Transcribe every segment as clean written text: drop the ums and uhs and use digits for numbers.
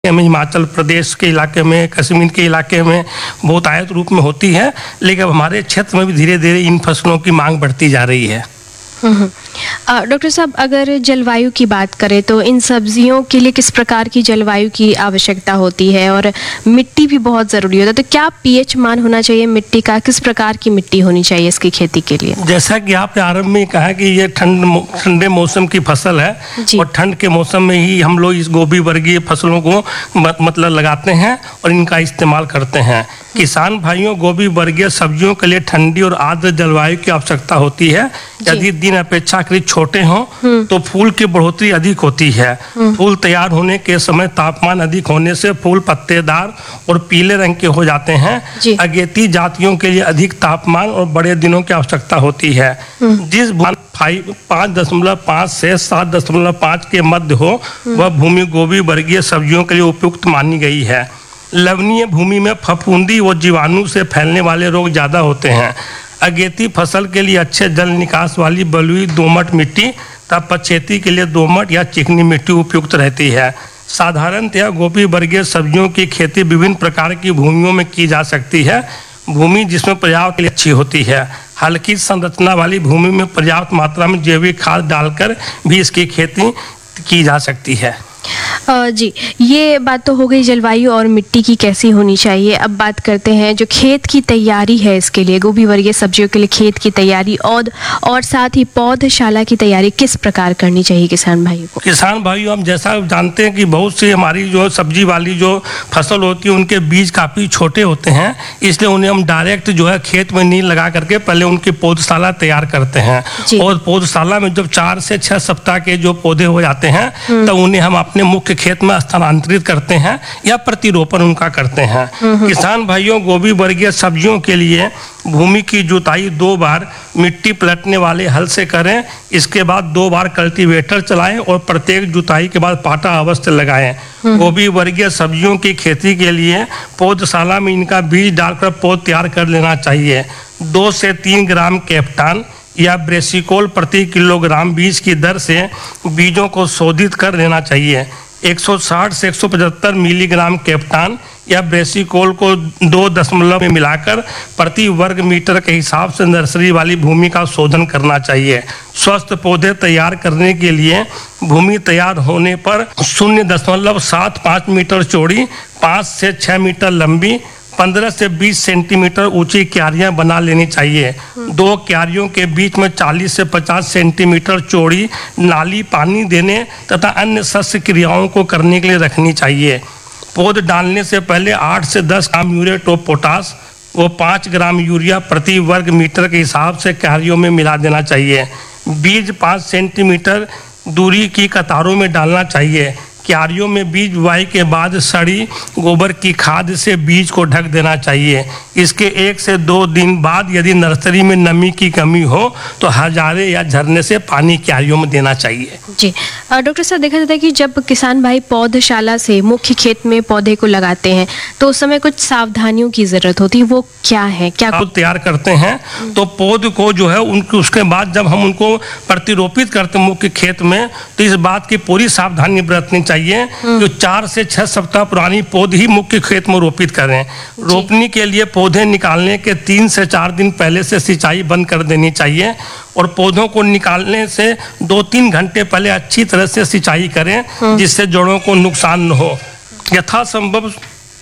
में, हिमाचल प्रदेश के इलाके में, कश्मीर के इलाके में बहुतायत रूप में होती है, लेकिन अब हमारे क्षेत्र में भी धीरे धीरे इन फसलों की मांग बढ़ती जा रही है। डॉक्टर साहब, अगर जलवायु की बात करें तो इन सब्जियों के लिए किस प्रकार की जलवायु की आवश्यकता होती है और मिट्टी भी बहुत ज़रूरी होता है, तो क्या पीएच मान होना चाहिए मिट्टी का, किस प्रकार की मिट्टी होनी चाहिए इसकी खेती के लिए? जैसा कि आपने आरंभ में कहा कि ये ठंडे मौसम की फसल है और ठंड के मौसम में ही हम लोग इस गोभी वर्गीय फसलों को मतलब लगाते हैं और इनका इस्तेमाल करते हैं। किसान भाइयों, गोभी वर्गीय सब्जियों के लिए ठंडी और आर्द्र जलवायु की आवश्यकता होती है। यदि दिन अपेक्षाकृत छोटे हों तो फूल की बढ़ोतरी अधिक होती है। फूल तैयार होने के समय तापमान अधिक होने से फूल पत्तेदार और पीले रंग के हो जाते हैं। अगेती जातियों के लिए अधिक तापमान और बड़े दिनों की आवश्यकता होती है। जिस 5.5 से 7.5 के मध्य हो वह भूमि गोभी वर्गीय सब्जियों के लिए उपयुक्त मानी गई है। लवणीय भूमि में फफूंदी व जीवाणु से फैलने वाले रोग ज़्यादा होते हैं। अगेती फसल के लिए अच्छे जल निकास वाली बलुई दोमट मिट्टी तथा पछेती के लिए दोमट या चिकनी मिट्टी उपयुक्त रहती है। साधारणतया गोभी वर्गीय सब्जियों की खेती विभिन्न प्रकार की भूमियों में की जा सकती है। भूमि जिसमें पर्याप्त के लिए अच्छी होती है। हल्की संरचना वाली भूमि में पर्याप्त मात्रा में जैविक खाद डालकर भी इसकी खेती की जा सकती है। जी, ये बात तो हो गई जलवायु और मिट्टी की कैसी होनी चाहिए। अब बात करते हैं जो खेत की तैयारी है, इसके लिए गोभी वर्गीय सब्जियों के लिए खेत की तैयारी और साथ ही पौधशाला की तैयारी किस प्रकार करनी चाहिए किसान भाइयों को? किसान भाइयों, हम जैसा जानते हैं कि बहुत सी हमारी जो सब्जी वाली जो फसल होती है उनके बीज काफ़ी छोटे होते हैं, इसलिए उन्हें हम डायरेक्ट जो है खेत में नहीं लगा करके पहले उनकी पौधशाला तैयार करते हैं। और पौधशाला में जब 4 से 6 सप्ताह के जो पौधे हो जाते हैं तो उन्हें हम अपने मुख्य खेत में स्थानांतरित करते हैं या प्रतिरोपण उनका करते हैं। किसान भाइयों, गोभी वर्गीय सब्जियों के लिए भूमि की जुताई 2 बार मिट्टी पलटने वाले हल से करें। इसके बाद 2 बार कल्टीवेटर चलाएं और प्रत्येक जुताई के बाद पाटा अवश्य लगाएं। गोभी वर्गीय सब्जियों की खेती के लिए पौधशाला में इनका बीज डालकर पौध तैयार कर लेना चाहिए। 2 से 3 ग्राम कैप्टान या ब्रेसिकोल प्रति किलोग्राम बीज की दर से बीजों को शोधित कर लेना चाहिए। 160 से 175 मिलीग्राम कैप्टान या ब्रेसिकोल को 2 में मिलाकर प्रति वर्ग मीटर के हिसाब से नर्सरी वाली भूमि का शोधन करना चाहिए। स्वस्थ पौधे तैयार करने के लिए भूमि तैयार होने पर 0.75 मीटर चौड़ी, 5 से 6 मीटर लंबी, 15 से 20 सेंटीमीटर ऊंची क्यारियां बना लेनी चाहिए। 2 क्यारियों के बीच में 40 से 50 सेंटीमीटर चौड़ी नाली पानी देने तथा अन्य सस्य क्रियाओं को करने के लिए रखनी चाहिए। पौध डालने से पहले 8 से 10 ग्राम यूरेट ऑफ पोटास व 5 ग्राम यूरिया प्रति वर्ग मीटर के हिसाब से क्यारियों में मिला देना चाहिए। बीज 5 सेंटीमीटर दूरी की कतारों में डालना चाहिए। क्यारियों में बीज बुआई के बाद सड़ी गोबर की खाद से बीज को ढक देना चाहिए। इसके 1 से 2 दिन बाद यदि नर्सरी में नमी की कमी हो तो हजारे या झरने से पानी क्यारियों में देना चाहिए। जी डॉक्टर साहब, देखा जाता है कि जब किसान भाई पौधशाला से मुख्य खेत में पौधे को लगाते हैं तो उस समय कुछ सावधानियों की जरूरत होती है, वो क्या है? क्या तैयार करते हैं तो पौध को जो है उसके बाद जब हम उनको प्रतिरोपित करते हैं मुख्य खेत में तो इस बात की पूरी सावधानी बरतनी चाहिए कि 4 से 6 सप्ताह पुरानी पौध ही मुख्य खेत में रोपित करें। रोपनी के लिए पौधे निकालने के 3 से 4 दिन पहले से सिंचाई बंद कर देनी चाहिए और पौधों को निकालने से 2-3 घंटे पहले अच्छी तरह से सिंचाई करें जिससे जड़ों को नुकसान न हो। यथासंभव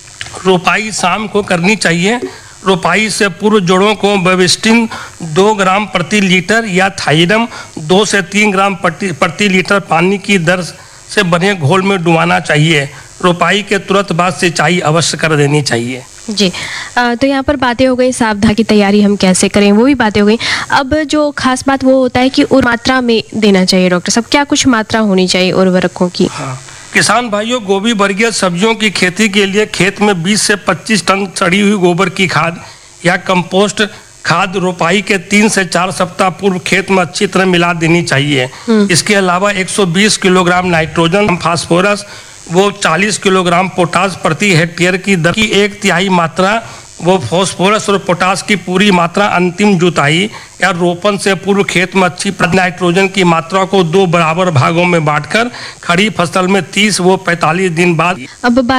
रोपाई शाम को करनी चाहिए। रोपाई से पूर्व जड़ों को बेविस्टिन 2 ग्राम प्रति लीटर या थाइरम 2 से 3 ग्राम प्रति लीटर पानी की दर से बने घोल में डुबाना चाहिए। रोपाई के तुरंत बाद सिंचाई अवश्य कर देनी चाहिए। जी तो यहाँ पर बातें हो गई सावधानी की तैयारी हम कैसे करें, वो भी बातें हो गई। अब जो खास बात वो होता है कि मात्रा में देना चाहिए। डॉक्टर साहब, क्या कुछ मात्रा होनी चाहिए उर्वरकों की? किसान भाइयों, गोभी वर्गीय सब्जियों की खेती के लिए खेत में 20 से 25 टन सड़ी हुई गोबर की खाद या कंपोस्ट खाद रोपाई के 3 से 4 सप्ताह पूर्व खेत में अच्छी तरह मिला देनी चाहिए। इसके अलावा 120 किलोग्राम नाइट्रोजन, फास्फोरस वो 40 किलोग्राम पोटास प्रति हेक्टेयर की दर की 1/3 मात्रा वो फास्फोरस और पोटास की पूरी मात्रा अंतिम जुताई या रोपण से पूर्व खेत में अच्छी नाइट्रोजन की मात्रा को 2 बराबर भागों में बांटकर खड़ी फसल में 30 व 45 दिन बाद अब